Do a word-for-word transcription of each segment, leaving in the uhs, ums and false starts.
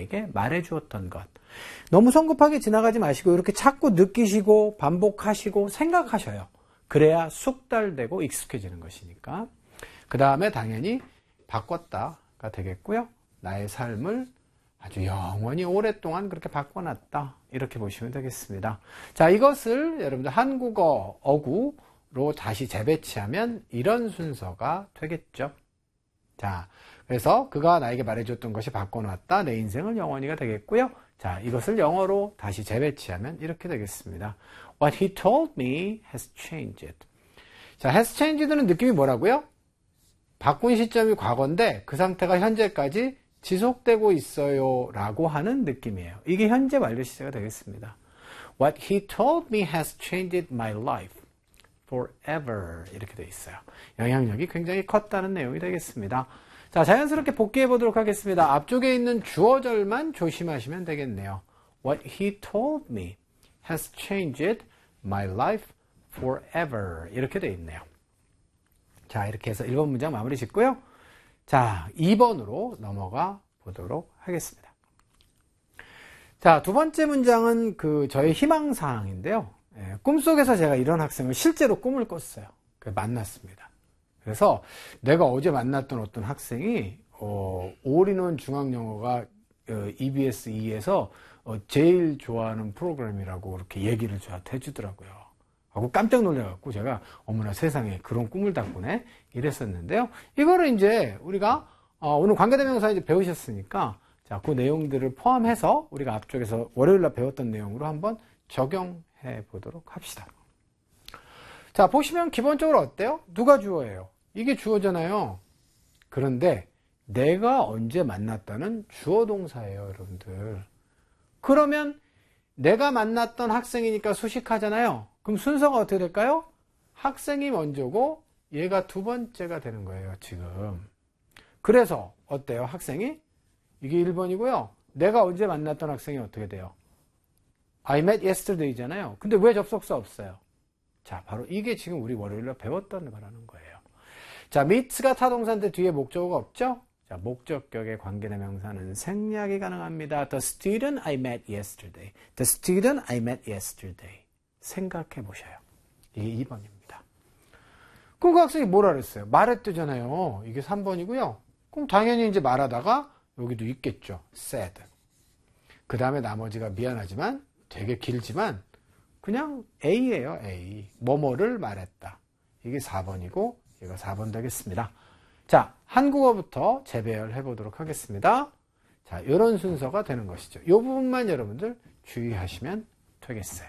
나에게 말해주었던 것. 너무 성급하게 지나가지 마시고 이렇게 자꾸 느끼시고 반복하시고 생각하셔요. 그래야 숙달되고 익숙해지는 것이니까. 그 다음에 당연히 바꿨다가 되겠고요. 나의 삶을 아주 영원히 오랫동안 그렇게 바꿔놨다. 이렇게 보시면 되겠습니다. 자, 이것을 여러분들 한국어 어구로 다시 재배치하면 이런 순서가 되겠죠. 자, 그래서 그가 나에게 말해줬던 것이 바꿔놨다. 내 인생은 영원히가 되겠고요. 자, 이것을 영어로 다시 재배치하면 이렇게 되겠습니다. What he told me has changed. 자, has changed는 느낌이 뭐라고요? 바꾼 시점이 과거인데 그 상태가 현재까지 지속되고 있어요 라고 하는 느낌이에요. 이게 현재 완료 시제가 되겠습니다. What he told me has changed my life forever. 이렇게 되어 있어요. 영향력이 굉장히 컸다는 내용이 되겠습니다. 자, 자연스럽게 복귀해 보도록 하겠습니다. 앞쪽에 있는 주어절만 조심하시면 되겠네요. What he told me has changed my life forever. 이렇게 되어 있네요. 자, 이렇게 해서 일 번 문장 마무리 짓고요. 자, 이 번으로 넘어가 보도록 하겠습니다. 자, 두 번째 문장은 그 저의 희망사항인데요. 예, 꿈속에서 제가 이런 학생을 실제로 꿈을 꿨어요. 만났습니다. 그래서 내가 어제 만났던 어떤 학생이 어, 올인원 중앙영어가 어, 이비에스이에서 어, 제일 좋아하는 프로그램이라고 그렇게 얘기를 저한테 해주더라고요. 하고 깜짝 놀래갖고 제가 어머나 세상에 그런 꿈을 꿨구나 이랬었는데요. 이거를 이제 우리가 어, 오늘 관계대명사 이제 배우셨으니까 자, 그 내용들을 포함해서 우리가 앞쪽에서 월요일날 배웠던 내용으로 한번 적용해 보도록 합시다. 자, 보시면 기본적으로 어때요? 누가 주어예요? 이게 주어잖아요. 그런데 내가 언제 만났다는 주어 동사예요, 여러분들. 그러면 내가 만났던 학생이니까 수식하잖아요. 그럼 순서가 어떻게 될까요? 학생이 먼저고 얘가 두 번째가 되는 거예요, 지금. 그래서 어때요, 학생이? 이게 일 번이고요. 내가 언제 만났던 학생이 어떻게 돼요? I met yesterday잖아요. 근데 왜 접속사 없어요? 자, 바로 이게 지금 우리 월요일에 배웠던 거라는 거예요. 자, meet가 타동사인데 뒤에 목적어가 없죠? 자, 목적격의 관계대명사는 생략이 가능합니다. The student I met yesterday. The student I met yesterday. 생각해 보셔요. 이게 이 번입니다. 그럼 그 학생이 뭐라 그랬어요? 말했대잖아요. 이게 삼 번이고요. 그럼 당연히 이제 말하다가 여기도 있겠죠. said. 그 다음에 나머지가 미안하지만 되게 길지만 그냥 A예요, A. 뭐뭐를 말했다. 이게 사 번이고 이거 사 번 되겠습니다. 자, 한국어부터 재배열해 보도록 하겠습니다. 자, 이런 순서가 되는 것이죠. 이 부분만 여러분들 주의하시면 되겠어요.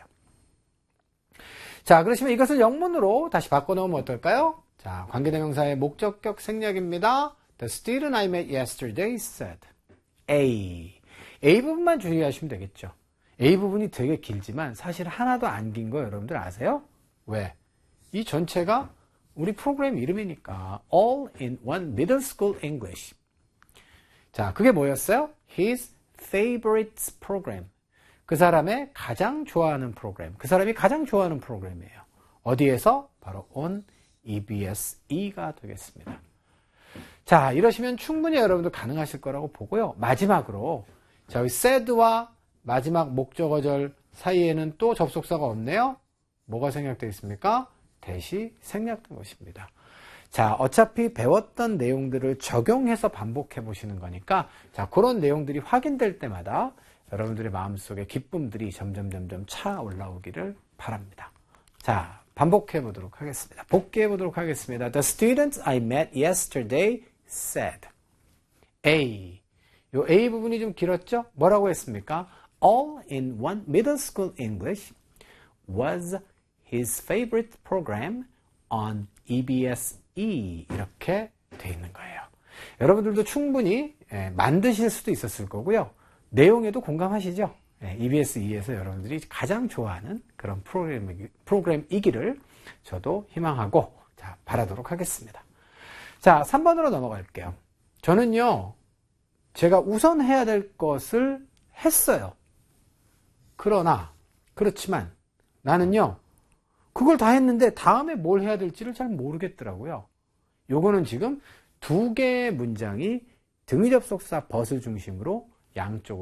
자, 그러시면 이것을 영문으로 다시 바꿔놓으면 어떨까요? 자, 관계대명사의 목적격 생략입니다. The student I met yesterday said A. A 부분만 주의하시면 되겠죠. A 부분이 되게 길지만 사실 하나도 안 긴 거 여러분들 아세요? 왜? 이 전체가 우리 프로그램 이름이니까 All in One Middle School English. 자, 그게 뭐였어요? His favorite program. 그 사람의 가장 좋아하는 프로그램. 그 사람이 가장 좋아하는 프로그램이에요. 어디에서? 바로 on 이비에스이가 되겠습니다. 자, 이러시면 충분히 여러분들 가능하실 거라고 보고요. 마지막으로 저희 said와 마지막 목적어절 사이에는 또 접속사가 없네요. 뭐가 생략되어 있습니까? 대시 생략된 것입니다. 자, 어차피 배웠던 내용들을 적용해서 반복해 보시는 거니까 자, 그런 내용들이 확인될 때마다 여러분들의 마음속에 기쁨들이 점점 점점 차 올라오기를 바랍니다. 자, 반복해 보도록 하겠습니다. 복귀해 보도록 하겠습니다. The students I met yesterday said A. 요 A 부분이 좀 길었죠? 뭐라고 했습니까? All in One Middle School English was his favorite program on 이비에스이. 이렇게 돼 있는 거예요. 여러분들도 충분히 만드실 수도 있었을 거고요. 내용에도 공감하시죠? 이비에스이에서 여러분들이 가장 좋아하는 그런 프로그램, 프로그램이기를 저도 희망하고 자, 바라도록 하겠습니다. 자, 삼 번으로 넘어갈게요. 저는요, 제가 우선 해야 될 것을 했어요. 그러나, 그렇지만 나는요, 그걸 다 했는데 다음에 뭘 해야 될지를 잘 모르겠더라고요. 요거는 지금 두 개의 문장이 등위 접속사 벗을 중심으로 양쪽으로